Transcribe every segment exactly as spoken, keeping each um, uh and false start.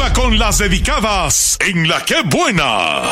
Ahora con las dedicadas en La Qué Buena.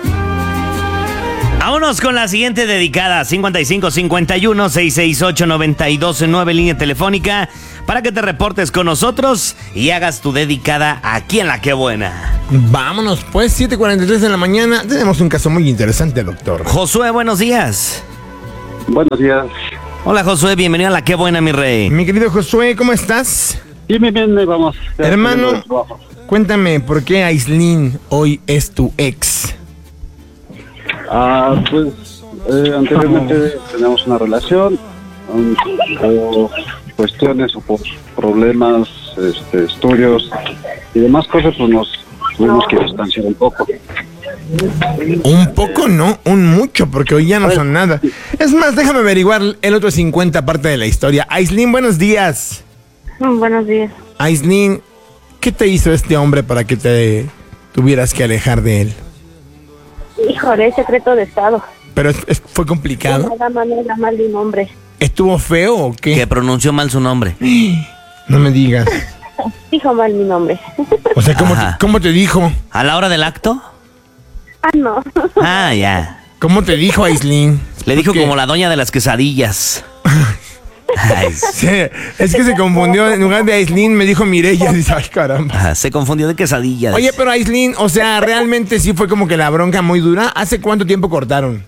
Vámonos con la siguiente dedicada, cincuenta y cinco cincuenta y uno, seiscientos sesenta y ocho, noventa y dos nueve, línea telefónica, para que te reportes con nosotros y hagas tu dedicada aquí en La Qué Buena. Vámonos pues, siete cuarenta y tres de la mañana, tenemos un caso muy interesante, doctor. Josué, buenos días. Buenos días. Hola Josué, bienvenido a La Qué Buena, mi rey. Mi querido Josué, ¿cómo estás? Bien, bien, bien, ahí vamos. Ya Hermano, cuéntame, ¿por qué Aislinn hoy es tu ex? Ah, pues eh, anteriormente teníamos una relación, um, por cuestiones o por problemas, este, estudios y demás cosas, pues nos tuvimos que distanciar un poco. Un poco, no, un mucho, porque hoy ya no son nada. Es más, déjame averiguar el otro cincuenta parte de la historia. Aislinn, buenos días. Buenos días. Aislinn, ¿qué te hizo este hombre para que te tuvieras que alejar de él? Híjole, es secreto de estado. Pero es, es, fue complicado. Nada mal, nada mal de un hombre. ¿Estuvo feo o qué? Que pronunció mal su nombre. No me digas. Dijo mal mi nombre. O sea, ¿cómo te, ¿cómo te dijo? ¿A la hora del acto? Ah, no. Ah, ya. ¿Cómo te dijo Aislinn? Le dijo ¿Qué? como la doña de las quesadillas. Ay, Sí, es que se confundió. En lugar de Aislinn me dijo Mireya. Dice, ay, caramba. se confundió de quesadillas. Oye, pero Aislinn, o sea, realmente sí fue como que la bronca muy dura. ¿Hace cuánto tiempo cortaron?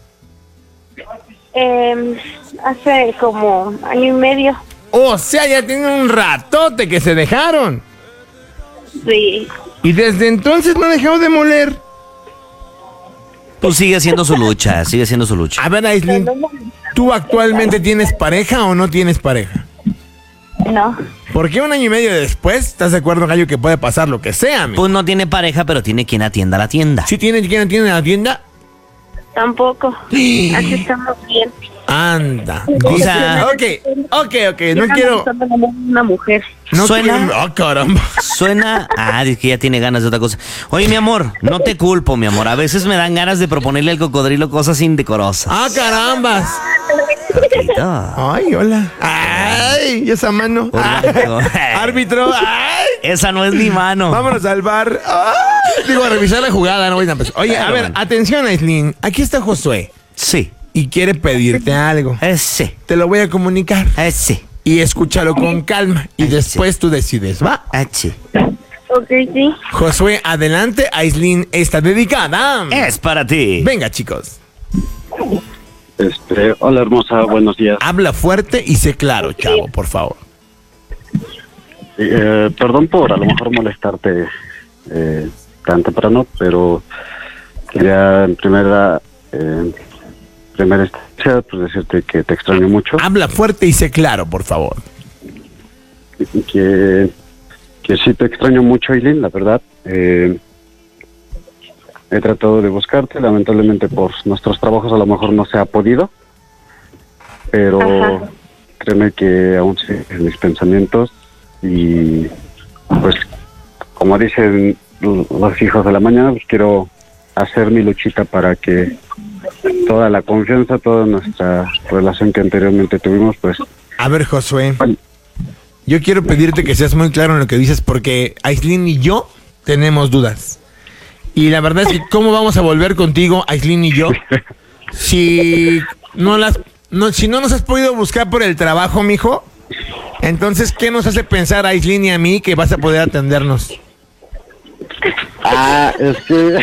Eh, hace como año y medio. O sea, ya tiene un ratote que se dejaron. Sí. Y desde entonces no ha dejado de moler. Pues sigue haciendo su lucha, sigue haciendo su lucha. A ver, Aislinn, ¿tú actualmente tienes pareja o no tienes pareja? No. ¿Por qué un año y medio después estás de acuerdo, Gallo, que puede pasar lo que sea, amigo? Pues no tiene pareja, pero tiene quien atienda la tienda. ¿Sí tiene quien atiende la tienda? Tampoco. Así estamos bien. Anda. O sea, ok, ok, ok, no quiero... Una mujer. No Suena- quiero- Ah, caramba. Suena... Ah, es que ya tiene ganas de otra cosa. Oye, mi amor, no te culpo, mi amor. A veces me dan ganas de proponerle al cocodrilo cosas indecorosas. Ah, carambas. Poquito. Ay, hola. Ay, ¿y esa mano? Ay, Orgánico. árbitro. Ay. Esa no es mi mano. Vámonos al bar. Ay, digo, a revisar la jugada, no voy a empezar. Oye, a Claro, ver, man. atención, Aislinn. Aquí está Josué Sí, y quiere pedirte algo. ese, Te lo voy a comunicar. ese, Y escúchalo con calma. Y Ay, después tú decides, ¿va? ese. Ok, sí. Josué, adelante. Aislinn está dedicada. Es para ti. Venga, chicos. Este, hola hermosa, buenos días. Habla fuerte y sé claro, chavo, por favor. Eh, perdón por a lo mejor molestarte eh, tan temprano, pero quería en primera, eh, primera instancia pues decirte que te extraño mucho, Habla fuerte y sé claro, por favor. que, que sí te extraño mucho, Aislinn, la verdad. Eh, he tratado de buscarte, lamentablemente por nuestros trabajos a lo mejor no se ha podido, pero Ajá. créeme que aún sí en mis pensamientos y pues como dicen los hijos de la mañana, pues quiero hacer mi luchita para que toda la confianza, toda nuestra relación que anteriormente tuvimos, pues... A ver, Josué, Bueno, yo quiero pedirte que seas muy claro en lo que dices porque Aislinn y yo tenemos dudas. Y la verdad es que ¿cómo vamos a volver contigo, Aislinn y yo, si no las, no, si no nos has podido buscar por el trabajo, mijo? Entonces, ¿qué nos hace pensar a Aislinn y a mí que vas a poder atendernos? ah, es que...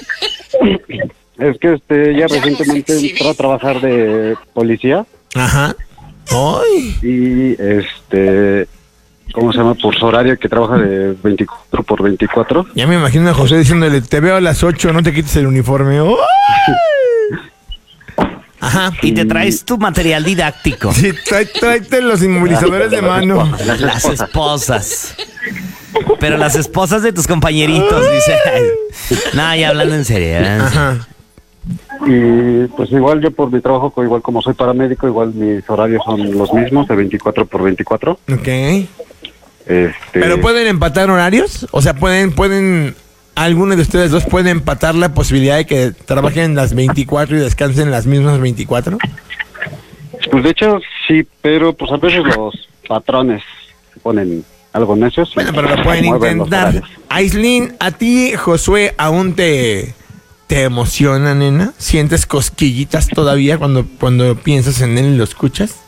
es que este ya recientemente entró a trabajar de policía Ajá. ¡Ay! y este... ¿Cómo se llama? Por su horario que trabaja de veinticuatro por veinticuatro. Ya me imagino a José diciéndole, te veo a las ocho, no te quites el uniforme. ¡Ay! Ajá. Y te traes tu material didáctico. Sí, trae- tráete los inmovilizadores de mano. Las Las esposas. esposas. Pero las esposas de tus compañeritos, dice. Ay. No, ya hablando en serio. ¿eh? Ajá. Y pues igual yo por mi trabajo, co- igual como soy paramédico, igual mis horarios son los mismos, de veinticuatro por veinticuatro. Ok. Este, ¿Pero pueden empatar horarios? O sea, pueden, pueden, alguno de ustedes dos puede empatar la posibilidad de que trabajen las veinticuatro y descansen las mismas veinticuatro. Pues de hecho sí, pero pues a veces los patrones se ponen algo necios. Bueno, pero lo pueden mueven los intentar. horarios. Aislinn, ¿a ti, Josué, aún te, te emociona, nena? ¿Sientes cosquillitas todavía cuando, cuando piensas en él y lo escuchas?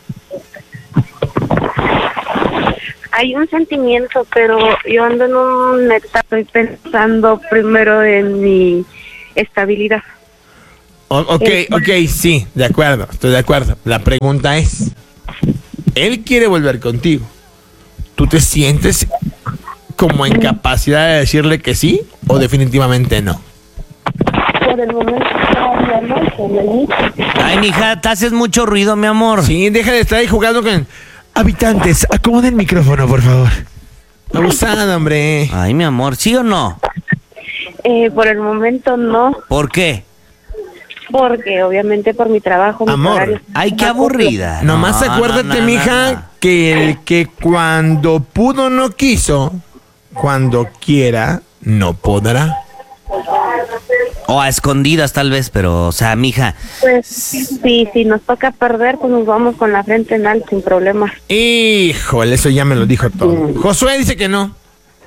Hay un sentimiento, pero yo ando en una etapa, estoy pensando primero en mi estabilidad. O- ok, ok, sí, de acuerdo, estoy de acuerdo. La pregunta es, él quiere volver contigo. ¿Tú te sientes como en capacidad de decirle que sí o definitivamente no? Por el momento todavía no, por el inicio. Ay, mija, te haces mucho ruido, mi amor. Sí, deja de estar ahí jugando con... Habitantes, acomoden el micrófono, por favor. Abusada, hombre. Ay, mi amor, ¿sí o no? Eh, por el momento no, ¿Por qué? porque obviamente por mi trabajo, mis Amor, horarios- Ay, qué aburrida. Nomás No, acuérdate, no, no, no, mija, no. que el que cuando pudo no quiso, cuando quiera no podrá. O a escondidas tal vez, pero, o sea, mija, Pues sí, si nos toca perder, pues nos vamos con la frente en alto sin problemas. Híjole, eso ya me lo dijo todo. Josué dice que no.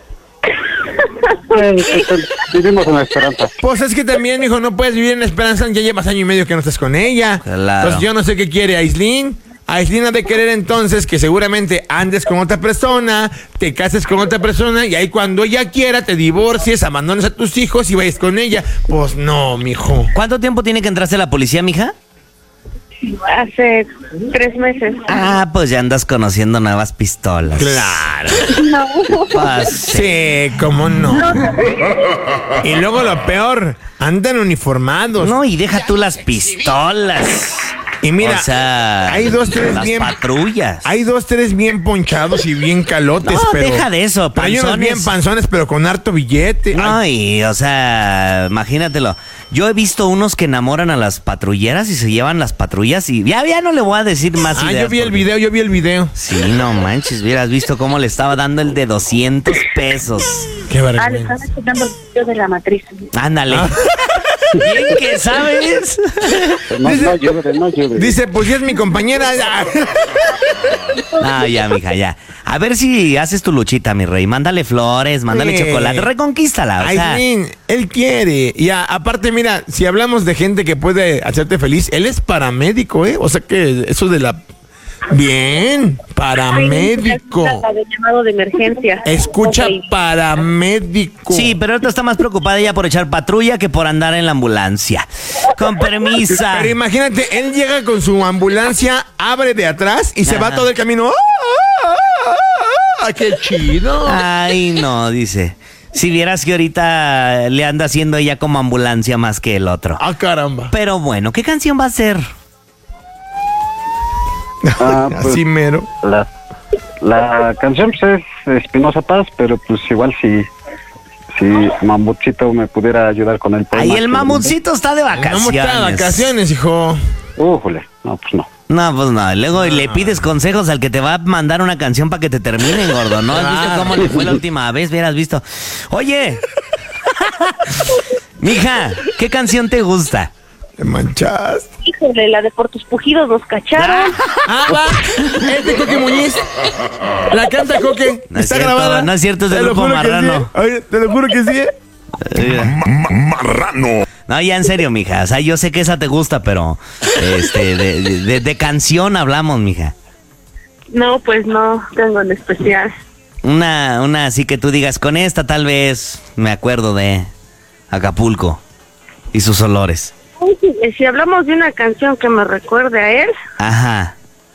Eh, pues, vivimos en la esperanza. Pues es que también, hijo, no puedes vivir en la esperanza, ya llevas año y medio que no estás con ella. Claro. Entonces yo no sé qué quiere Aislinn. Aislinn ha de querer entonces que seguramente andes con otra persona, te cases con otra persona y ahí cuando ella quiera te divorcies, abandones a tus hijos y vayas con ella. Pues no, mijo. ¿cuánto tiempo tiene que entrarse la policía, mija? Hace tres meses. Ah, pues ya andas conociendo nuevas pistolas. Claro. No. Pues, sí. Sí, cómo no. Y luego lo peor, andan uniformados. No, y deja tú las pistolas. Y mira, o sea, hay dos, tres las bien... patrullas. Hay dos, tres bien ponchados y bien calotes, No, pero... deja de eso, pero hay unos panzones. bien panzones, pero con harto billete. No, Ay, y, o sea, imagínatelo. Yo he visto unos que enamoran a las patrulleras y se llevan las patrullas y ya, ya no le voy a decir más ah, ideas. yo vi el porque- video, yo vi el video. Sí, no manches, hubieras visto cómo le estaba dando el de doscientos pesos. Qué Ah, le vergüenza. están checando el video de la matriz. Ándale. Ah. Bien que sabes. No, no llueve, no llueve. Dice, pues si es mi compañera. ya. No, ya, mija, ya. A ver si haces tu luchita, mi rey. Mándale flores, mándale Sí. chocolate, reconquístala. O sea, Aislinn, él quiere. Y a- aparte, mira, si hablamos de gente que puede hacerte feliz, él es paramédico, ¿eh? O sea que eso de la... Bien, paramédico. De llamado de emergencia. Escucha, Ok. paramédico. sí, pero ahorita está más preocupada ella por echar patrulla que por andar en la ambulancia. Con permisa. Pero imagínate, él llega con su ambulancia, abre de atrás y se Ajá. va todo el camino. ¡Ah, ah, ah, ah! ¡Qué chido! Ay, no, dice. Si vieras que ahorita le anda haciendo ella como ambulancia más que el otro. ¡Ah, caramba! Pero bueno, ¿qué canción va a ser? Ah, pues, Así mero. la, la canción pues, es Espinosa Paz, pero pues igual si, si Mamutcito me pudiera ayudar con el poema. Ahí el que- mamutcito está de No vacaciones. está de vacaciones, hijo. Újule, no, pues no. No, pues no. Luego le pides consejos al que te va a mandar una canción para que te terminen, gordo. ¿No has visto cómo le fue la última vez? Hubieras visto. Oye. Mija, ¿qué canción te gusta? Te manchaste. Híjole, la de por tus pujidos nos cacharon. Ah, va. Es de Coque Muñiz. La canta Coque. No es Está cierto, grabada. no es cierto, es del Te lo grupo juro que Marrano. sí. Oye, te lo juro que sí. ¿eh? Ma- ma- Marrano. No, ya en serio, mija. O sea, yo sé que esa te gusta, pero este, de, de- de canción hablamos, mija. No, pues no tengo en especial. Una, una así que tú digas, con esta tal vez me acuerdo de Acapulco y sus olores. Ay, sí, eh, Si hablamos de una canción que me recuerde a él, Ajá.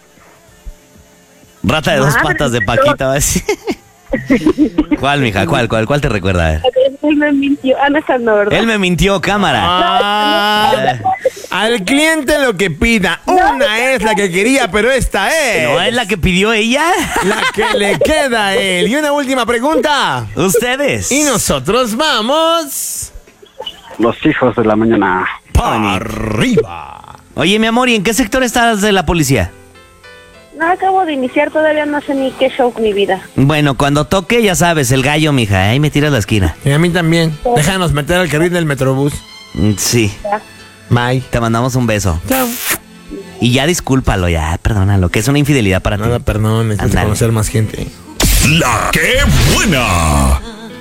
Rata de dos Madre patas de de Paquita, va a decir. ¿Cuál, mija? ¿Cuál, cuál, cuál te recuerda? A ver. él me mintió. Ah, no, esa no, ¿verdad? Él me mintió, cámara. Ah, al cliente lo que pida. Una es la que quería, pero esta es. ¿No es la que pidió ella? La que le queda a él. Y una última pregunta. Ustedes. Y nosotros vamos... Los hijos de la mañana. para arriba. Oye, mi amor, ¿y en qué sector estás de la policía? No, acabo de iniciar, todavía no sé ni qué show mi vida. Bueno, cuando toque, ya sabes, el gallo, mija. Ahí me tiras la esquina. Y a mí también. Déjanos meter al carril del Metrobús. Mm, Sí. Bye. Te mandamos un beso. Chao. Y ya discúlpalo, ya, perdónalo, que es una infidelidad para ti. Nada, perdón, necesito Ándale. conocer más gente. La que buena.